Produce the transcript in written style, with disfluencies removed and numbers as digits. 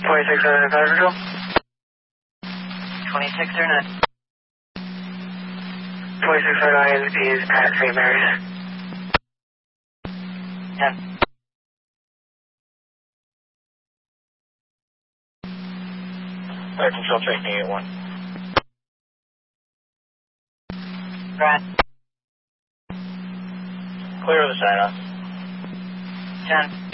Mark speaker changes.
Speaker 1: 26 on the Powder Patrol.
Speaker 2: 26 or not?
Speaker 1: 26 on INZ is at St. Mary's.
Speaker 2: 10.
Speaker 3: Fire Control tracking 81.
Speaker 2: Brad.
Speaker 3: Clear of the sign off.
Speaker 2: 10.